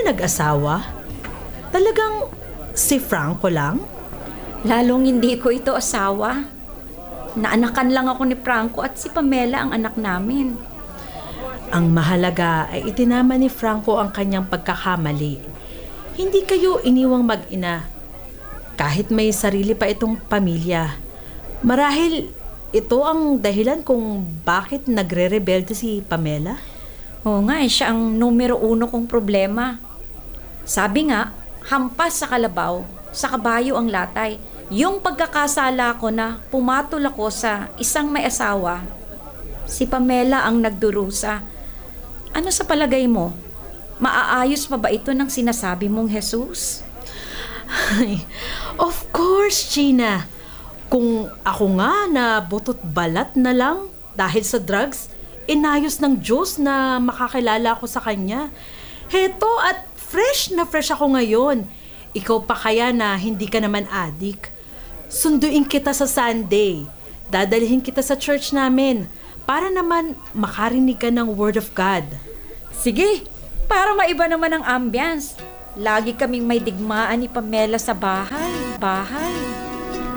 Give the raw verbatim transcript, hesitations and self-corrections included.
nag-asawa? Talagang si Franco lang? Lalong hindi ko ito asawa. Naanakan lang ako ni Franco at si Pamela ang anak namin. Ang mahalaga ay itinama ni Franco ang kanyang pagkakamali. Hindi kayo iniwang mag-ina. Kahit may sarili pa itong pamilya. Marahil ito ang dahilan kung bakit nagre-rebelde si Pamela? Oo nga, eh, siya ang numero uno kong problema. Sabi nga, hampas sa kalabaw, sa kabayo ang latay. Yung pagkakasala ko na pumatol ako sa isang may asawa, si Pamela ang nagdurusa. Ano sa palagay mo? Maaayos pa ba ito ng sinasabi mong Jesus? Ay, of course, Gina. Kung ako nga na butot balat na lang dahil sa drugs, inayos ng Diyos na makakilala ko sa Kanya. Heto at fresh na fresh ako ngayon. Ikaw pa kaya na hindi ka naman adik? Sunduin kita sa Sunday. Dadalhin kita sa church namin para naman makarinig ka ng Word of God. Sige, para maiba naman ang ambience. Lagi kaming may digmaan ni Pamela sa bahay. Bahay.